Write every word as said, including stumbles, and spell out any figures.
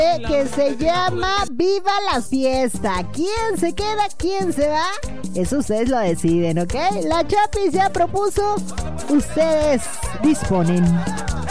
que se llama Viva la Fiesta. ¿Quién se queda? ¿Quién se va? Eso ustedes lo deciden, ¿ok? La Chapis ya propuso. Ustedes disponen.